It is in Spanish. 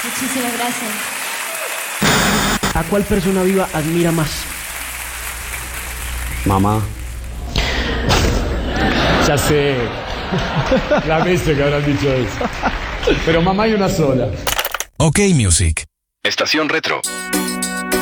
Muchísimas gracias. ¿A cuál persona viva admira más? Mamá. Ya sé. La mesa que habrán dicho eso. Pero mamá hay una sola. OK Music. Estación Retro.